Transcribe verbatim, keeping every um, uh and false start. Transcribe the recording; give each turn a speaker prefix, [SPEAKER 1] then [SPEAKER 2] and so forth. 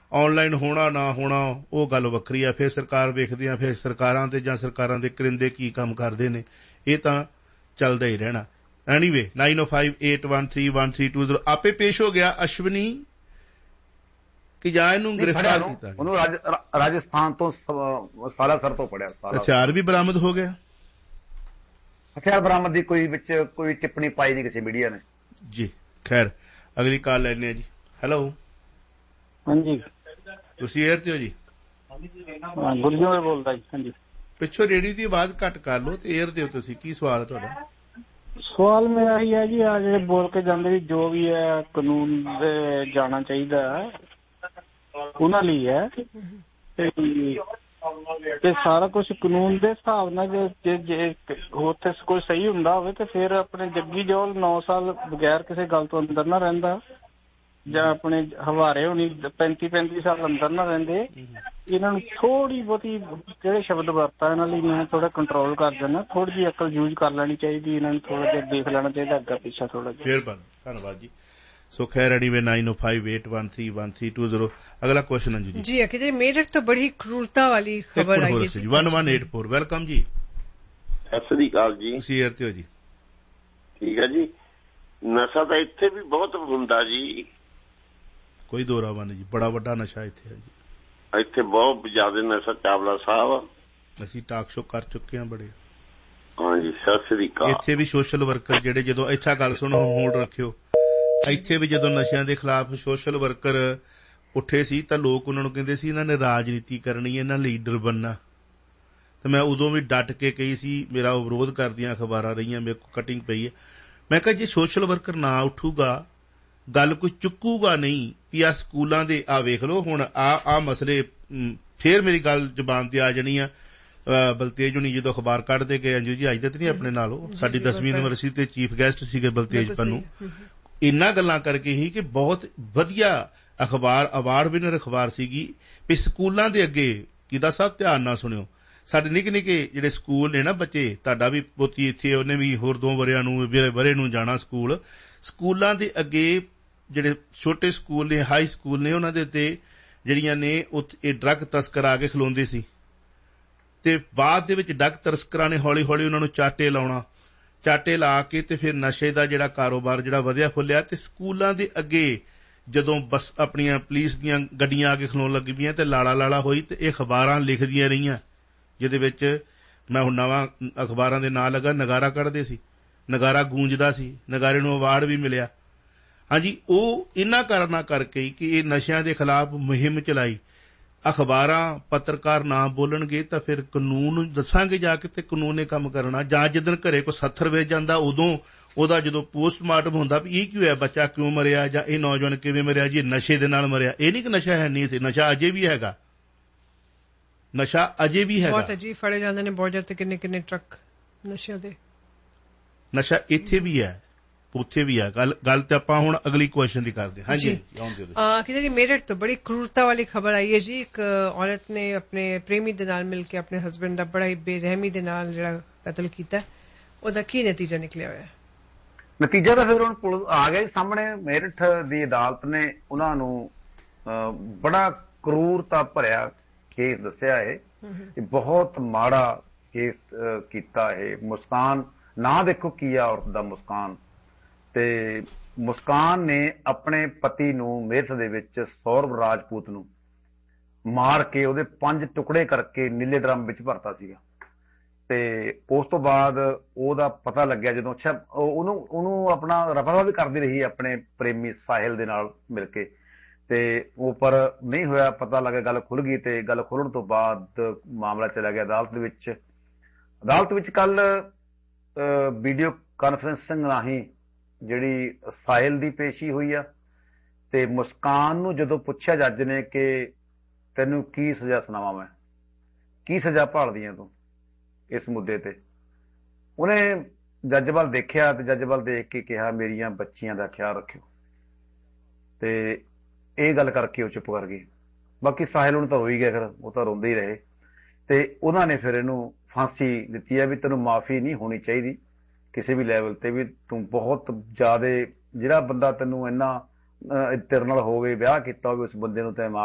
[SPEAKER 1] Online होना ना होना वो गल वक्री है। फिर सरकार वेखदी फिर सरकारां ते जां सरकारां दे करिंदे की काम करदे ने, ये तां चलदा ही रहना। Anyway nine O five eight one three one three to zero आपे पेश हो गया अश्विनी कि जां इहनूं गिरफ्तार कीता
[SPEAKER 2] ਉਹਨੂੰ ਰਾਜਸਥਾਨ ਤੋਂ ਸਾਲਾਸਰ ਤੋਂ ਪੜਿਆ।
[SPEAKER 1] ਹਥਿਆਰ ਵੀ ਬਰਾਮਦ ਹੋ ਗਿਆ।
[SPEAKER 2] ਹਥਿਆਰ ਬਰਾਮਦ ਦੀ ਕੋਈ ਵਿੱਚ ਕੋਈ ਟਿੱਪਣੀ ਪਾਈ ਨਹੀਂ ਕਿਸੇ ਮੀਡੀਆ ਨੇ
[SPEAKER 1] ਜੀ। ਖੈਰ ਅਗਲੀ ਕਾਲ ਲੈਣੇ ਆ ਜੀ। ਹੈਲੋ
[SPEAKER 3] ਹਾਂਜੀ
[SPEAKER 1] ਤੁਸੀਂ 에ਅਰ ਤੇ ਹੋ ਜੀ?
[SPEAKER 3] ਗੁਰਜੋਤ ਬੋਲਦਾ ਜੀ। ਹਾਂਜੀ
[SPEAKER 1] ਪਿੱਛੋਂ ਰੇਡੀਓ ਦੀ ਆਵਾਜ਼ ਘੱਟ ਕਰ ਲਓ ਤੇ 에ਅਰ ਤੇ ਹੋ ਤੁਸੀਂ। ਕੀ ਸਵਾਲ ਹੈ ਤੁਹਾਡਾ?
[SPEAKER 3] ਸਵਾਲ ਮੇਰਾ ਇਹੀ ਹੈ ਜੀ, ਆ ਜਿਹੜੇ ਬੋਲ ਕੇ ਜਾਂਦੇ ਵੀ ਜੋ ਵੀ ਹੈ ਕਾਨੂੰਨ ਦੇ ਜਾਣਾ ਚਾਹੀਦਾ ਉਹਨਾਂ ਲਈ ਹੈ ਤੇ ਸਾਰਾ ਕੁਛ ਕਾਨੂੰਨ ਦੇ ਹਿਸਾਬ ਨਾਲ ਜੇ ਜੇ ਉੱਥੇ ਕੋਈ ਸਹੀ ਹੁੰਦਾ ਹੋਵੇ ਤੇ ਫਿਰ ਆਪਣੇ ਜੱਗੀ ਜੋਲ ਨੌ ਸਾਲ ਬਗੈਰ ਕਿਸੇ ਗੱਲ ਤੋਂ ਅੰਦਰ ਨਾ ਰਹਿੰਦਾ, ਜਾਂ ਆਪਣੇ ਹਵਾਰੇ ਹੋਣੀ ਪੈਂਤੀ ਪੈਂਤੀ ਸਾਲ ਅੰਦਰ ਨਾ ਰਹਿੰਦੇ। ਇਹਨਾਂ ਨੂੰ ਥੋੜੀ ਬਹੁਤੀ ਕਿਹੜੇ ਸ਼ਬਦ ਵਰਤਾ ਇਹਨਾਂ ਲਈ ਮੈਂ ਥੋੜਾ ਕੰਟਰੋਲ ਕਰ ਦਿੰਦਾ, ਥੋੜੀ ਜਿਹੀ ਅਕਲ ਯੂਜ ਕਰ ਲੈਣੀ ਚਾਹੀਦੀ, ਇਹਨਾਂ ਨੂੰ ਥੋੜਾ ਜਿਹਾ ਦੇਖ ਲੈਣਾ ਚਾਹੀਦਾ ਅੱਗਾ ਪਿੱਛਾ ਥੋੜਾ ਜਿਹਾ।
[SPEAKER 1] ਧੰਨਵਾਦ ਜੀ। सो खैर anyway nine O five eight one three one three to zero अगला क्वेश्चन अंजू जी।
[SPEAKER 4] जी अखिल मेरठ तो बड़ी क्रूरता वाली खबर आई है जी।
[SPEAKER 1] One one eight four welcome जी।
[SPEAKER 5] सत श्री अकाल जी।
[SPEAKER 1] ਤੁਸੀਂ 에ਅਰ ਤੇ ਹੋ ਜੀ?
[SPEAKER 5] ਠੀਕ ਹੈ ਜੀ। ਨਸ਼ਾ ਤਾਂ ਇੱਥੇ ਵੀ ਬਹੁਤ ਹੁੰਦਾ ਜੀ,
[SPEAKER 1] ਕੋਈ ਦੋ ਰਾਵਾਂ ਨਹੀਂ ਜੀ, ਬੜਾ ਵੱਡਾ ਨਸ਼ਾ ਇੱਥੇ ਹੈ ਜੀ।
[SPEAKER 5] ਇੱਥੇ ਬਹੁਤ ਜ਼ਿਆਦਾ ਨਸ਼ਾ। ਚਾਵਲਾ ਸਾਹਿਬ
[SPEAKER 1] ਅਸੀਂ ਟਾਕ ਸ਼ੋ ਕਰ ਚੁੱਕੇ ਹਾਂ ਬੜੇ।
[SPEAKER 5] ਹਾਂਜੀ ਸਤਿ ਸ੍ਰੀ ਅਕਾਲ।
[SPEAKER 1] ਇੱਥੇ ਵੀ ਸੋਸ਼ਲ ਵਰਕਰ ਜਿਹੜੇ ਜਦੋਂ ਇੱਥਾ ਗੱਲ ਸੁਣੋ ਹੋਲਡ ਰੱਖਿਓ, ਇੱਥੇ ਵੀ ਜਦੋਂ ਨਸ਼ਿਆਂ ਦੇ ਖਿਲਾਫ ਸੋਸ਼ਲ ਵਰਕਰ ਉੱਠੇ ਸੀ ਤਾਂ ਲੋਕ ਉਹਨਾਂ ਨੂੰ ਕਹਿੰਦੇ ਸੀ ਇਹਨਾਂ ਨੇ ਰਾਜਨੀਤੀ ਕਰਨੀ, ਇਹਨਾਂ ਲੀਡਰ ਬਣਨਾ। ਤੇ ਮੈਂ ਉਦੋਂ ਵੀ ਡਟ ਕੇ ਕਹੀ ਸੀ, ਮੇਰਾ ਵਿਰੋਧ ਕਰਦੀਆਂ ਅਖਬਾਰਾਂ ਰਹੀਆਂ, ਮੇਰੇ ਕੋਲ ਕਟਿੰਗ ਪਈ ਹੈ। ਮੈਂ ਕਿਹਾ ਜੇ ਸੋਸ਼ਲ ਵਰਕਰ ਨਾ ਉੱਠੂਗਾ ਗੱਲ ਕੋਈ ਚੁੱਕੂਗਾ ਨਹੀਂ ਵੀ ਆਹ ਸਕੂਲਾਂ ਦੇ ਆ ਵੇਖ ਲਓ ਹੁਣ ਆ ਆ ਮਸਲੇ ਫੇਰ ਮੇਰੀ ਗੱਲ ਜ਼ੁਬਾਨ ਤੇ ਆ ਜਾਣੀ ਆ। ਬਲਤੇਜ ਹੁਣੀ ਜਦੋਂ ਅਖਬਾਰ ਕੱਢਦੇ ਗਏ ਅੰਜੂ ਜੀ ਅੱਜ ਤੱਕ ਨਹੀਂ ਆਪਣੇ ਨਾਲ, ਉਹ ਸਾਡੀ ਦਸਵੀਂ ਯੂਨੀਵਰਸਿਟੀ ਦੇ ਚੀਫ ਗੈਸਟ ਸੀਗੇ ਬਲਤੇਜ ਪੰਨੂ। ਇੰਨਾ ਗੱਲਾਂ ਕਰਕੇ ਹੀ ਕਿ ਬਹੁਤ ਵਧੀਆ ਅਖਬਾਰ ਅਵਾਰਡ ਵਿਨਰ ਅਖਬਾਰ ਸੀਗੀ ਵੀ ਸਕੂਲਾਂ ਦੇ ਅੱਗੇ ਕਿਦਾ ਸਾਹਿਬ ਧਿਆਨ ਨਾਲ ਸੁਣਿਓ, ਸਾਡੇ ਨਿੱਕੇ ਨਿੱਕੇ ਜਿਹੜੇ ਸਕੂਲ ਨੇ ਨਾ ਬੱਚੇ, ਤੁਹਾਡਾ ਵੀ ਪੋਤੀ ਇੱਥੇ ਉਹਨੇ ਵੀ ਹੋਰ ਦੋ ਵਰਿਆਂ ਨੂੰ ਵਰੇ ਨੂੰ ਜਾਣਾ ਸਕੂਲ, ਸਕੂਲਾਂ ਦੇ ਅੱਗੇ ਜਿਹੜੇ ਛੋਟੇ ਸਕੂਲ ਨੇ ਹਾਈ ਸਕੂਲ ਨੇ ਉਹਨਾਂ ਦੇ ਉੱਤੇ ਜਿਹੜੀਆਂ ਨੇ ਇਹ ਡਰੱਗ ਤਸਕਰ ਆ ਕੇ ਖਲੋਂਦੇ ਸੀ ਤੇ ਬਾਅਦ ਦੇ ਵਿੱਚ ਡਰੱਗ ਤਸਕਰਾਂ ਨੇ ਹੌਲੀ ਹੌਲੀ ਉਹਨਾਂ ਨੂੰ ਚਾਟੇ ਲਾਉਣਾ, ਚਾਟੇ ਲਾ ਕੇ ਤੇ ਫਿਰ ਨਸ਼ੇ ਦਾ ਜਿਹੜਾ ਕਾਰੋਬਾਰ ਜਿਹੜਾ ਵਧਿਆ ਫੁੱਲਿਆ। ਤੇ ਸਕੂਲਾਂ ਦੇ ਅੱਗੇ ਜਦੋਂ ਬੱਸ ਆਪਣੀਆਂ ਪੁਲਿਸ ਦੀਆਂ ਗੱਡੀਆਂ ਆ ਕੇ ਖਲੋਣ ਲੱਗ ਪਈਆਂ ਤੇ ਲਾਲਾ ਲਾਲਾ ਹੋਈ ਤੇ ਇਹ ਅਖਬਾਰਾਂ ਲਿਖਦੀਆਂ ਰਹੀਆਂ, ਜਿਹਦੇ ਵਿੱਚ ਮੈਂ ਹੁਣ ਨਵਾਂ ਅਖਬਾਰਾਂ ਦੇ ਨਾਂ ਲੱਗਾ ਨਗਾਰਾ ਕੱਢਦੇ ਸੀ, ਨਗਾਰਾ ਗੂੰਜਦਾ ਸੀ, ਨਗਾਰੇ ਨੂੰ ਅਵਾਰਡ ਵੀ ਮਿਲਿਆ। ਹਾਂਜੀ ਉਹ ਇਹਨਾਂ ਕਾਰਨਾਂ ਕਰਕੇ ਕਿ ਇਹ ਨਸ਼ਿਆਂ ਦੇ ਖਿਲਾਫ ਮੁਹਿੰਮ ਚਲਾਈ। ਅਖਬਾਰਾਂ ਪੱਤਰਕਾਰ ਨਾ ਬੋਲਣਗੇ ਤਾਂ ਫਿਰ ਕਾਨੂੰਨ ਦੱਸਾਂਗੇ ਜਾ ਕੇ ਤੇ ਕਾਨੂੰਨ ਨੇ ਕੰਮ ਕਰਨਾ। ਜਾਂ ਜਿੱਦਣ ਘਰੇ ਕੋਈ ਸੱਥਰ ਵੇਚ ਜਾਂਦਾ ਉਦੋਂ ਉਹਦਾ ਜਦੋਂ ਪੋਸਟਮਾਰਟਮ ਹੁੰਦਾ ਵੀ ਇਹ ਕੀ ਹੋਇਆ, ਬੱਚਾ ਕਿਉਂ ਮਰਿਆ ਜਾਂ ਇਹ ਨੌਜਵਾਨ ਕਿਵੇਂ ਮਰਿਆ ਜੀ, ਨਸ਼ੇ ਦੇ ਨਾਲ ਮਰਿਆ। ਇਹ ਨਹੀਂ ਕਿ ਨਸ਼ਾ ਹੈ ਨਹੀਂ, ਨਸ਼ਾ ਅਜੇ ਵੀ ਹੈਗਾ, ਨਸ਼ਾ ਅਜੇ ਵੀ ਹੈਗਾ।
[SPEAKER 4] ਬਹੁਤ ਅਜੀਬ ਫੜੇ ਜਾਂਦੇ ਨੇ ਬਾਰਡਰ ਤੇ ਕਿੰਨੇ ਕਿੰਨੇ ਟਰੱਕ ਨਸ਼ਿਆਂ ਦੇ। ਨਸ਼ਾ
[SPEAKER 1] ਇੱਥੇ ਵੀ ਹੈ ਉੱਥੇ ਵੀ ਹੈ। ਗੱਲ ਗੱਲ ਤੇ ਆਪਾਂ ਹੁਣ ਅਗਲੀ ਕੁਐਸਚਨ ਦੀ ਕਰਦੇ ਹਾਂ ਜੀ।
[SPEAKER 4] ਕਿਤੇ ਜੀ ਮੇਰਠ ਤੋਂ ਬੜੀ ਕਰੂਰਤਾ ਵਾਲੀ ਖਬਰ ਆਈ ਹੈ ਜੀ। ਇੱਕ ਔਰਤ ਨੇ ਆਪਣੇ ਪ੍ਰੇਮੀ ਦੇ ਨਾਲ ਮਿਲ ਕੇ ਆਪਣੇ ਹਸਬੈਂਡ ਦਾ ਬੜਾ ਹੀ ਬੇਰਹਿਮੀ ਦੇ ਨਾਲ ਜਿਹੜਾ ਕਤਲ ਕੀਤਾ, ਉਹਦਾ ਕੀ ਨਤੀਜਾ ਨਿਕਲਿਆ ਹੋਇਆ?
[SPEAKER 2] ਨਤੀਜਾ ਤਾਂ ਫਿਰ ਹੁਣ ਪੁਲਿਸ ਆ ਗਿਆ ਸਾਹਮਣੇ। ਮੇਰਠ ਦੀ ਅਦਾਲਤ ਨੇ ਉਹਨਾਂ ਨੂੰ ਬੜਾ ਕਰੂਰਤਾ ਭਰਿਆ ਕੇਸ ਦੱਸਿਆ ਹੈ, ਬਹੁਤ ਮਾੜਾ ਕੇਸ ਕੀਤਾ ਹੈ। ਮੁਸਕਾਨ ਨਾਂ ਦੇਖੋ ਕੀ ਆ ਔਰਤ ਦਾ, ਮੁਸਕਾਨ। ਤੇ ਮੁਸਕਾਨ ਨੇ ਆਪਣੇ ਪਤੀ ਨੂੰ ਮੇਰਠ ਦੇ ਵਿੱਚ ਸੌਰਵ ਰਾਜਪੂਤ ਨੂੰ ਮਾਰ ਕੇ ਉਹਦੇ ਪੰਜ ਟੁਕੜੇ ਕਰਕੇ ਨੀਲੇ ਡਰਮ ਵਿੱਚ ਭਰਤਾ ਸੀਗਾ। ਤੇ ਉਸ ਤੋਂ ਬਾਅਦ ਉਹਦਾ ਪਤਾ ਲੱਗਿਆ ਜਦੋਂ, ਅੱਛਾ ਉਹਨੂੰ ਉਹਨੂੰ ਆਪਣਾ ਰਫਾ ਵੀ ਕਰਦੀ ਰਹੀ ਆਪਣੇ ਪ੍ਰੇਮੀ ਸਾਹਿਲ ਦੇ ਨਾਲ ਮਿਲ ਕੇ, ਤੇ ਉਹ ਪਰ ਨਹੀਂ ਹੋਇਆ। ਪਤਾ ਲੱਗਾ, ਗੱਲ ਖੁੱਲ ਗਈ ਤੇ ਗੱਲ ਖੁੱਲਣ ਤੋਂ ਬਾਅਦ ਮਾਮਲਾ ਚਲਾ ਗਿਆ ਅਦਾਲਤ ਦੇ ਵਿੱਚ। ਅਦਾਲਤ ਵਿੱਚ ਕੱਲ ਵੀਡੀਓ ਕਾਨਫਰੰਸਿੰਗ ਰਾਹੀਂ ਜਿਹੜੀ ਸਾਹਿਲ ਦੀ ਪੇਸ਼ੀ ਹੋਈ ਆ ਤੇ ਮੁਸਕਾਨ ਨੂੰ ਜਦੋਂ ਪੁੱਛਿਆ ਜੱਜ ਨੇ ਕਿ ਤੈਨੂੰ ਕੀ ਸਜ਼ਾ ਸੁਣਾਵਾਂ, ਮੈਂ ਕੀ ਸਜ਼ਾ ਭਾਲਦੀ ਆ ਤੂੰ ਇਸ ਮੁੱਦੇ ਤੇ, ਉਹਨੇ ਜੱਜ ਵੱਲ ਦੇਖਿਆ ਤੇ ਜੱਜ ਵੱਲ ਦੇਖ ਕੇ ਕਿਹਾ ਮੇਰੀਆਂ ਬੱਚੀਆਂ ਦਾ ਖਿਆਲ ਰੱਖਿਓ। ਤੇ ਇਹ ਗੱਲ ਕਰਕੇ ਉਹ ਚੁੱਪ ਕਰ ਗਈ। ਬਾਕੀ ਸਾਹਿਲ ਨੂੰ ਤਾਂ ਰੋਈ ਗਿਆ, ਫਿਰ ਉਹ ਤਾਂ ਰੋਂਦੇ ਹੀ ਰਹੇ। ਤੇ ਉਹਨਾਂ ਨੇ ਫਿਰ ਇਹਨੂੰ ਫਾਂਸੀ ਦਿੱਤੀ ਹੈ ਵੀ ਤੈਨੂੰ ਮਾਫੀ ਨਹੀਂ ਹੋਣੀ ਚਾਹੀਦੀ ਕਿਸੇ ਵੀ ਲੈਵਲ ਤੇ, ਵੀ ਤੂੰ ਬਹੁਤ ਜ਼ਿਆਦਾ ਜਿਹੜਾ ਬੰਦਾ ਤੈਨੂੰ ਇੰਨਾ ਤੇਰੇ ਨਾਲ ਹੋਵੇ, ਵਿਆਹ ਕੀਤਾ ਹੋਵੇ, ਉਸ ਬੰਦੇ ਨੂੰ ਤੈਂ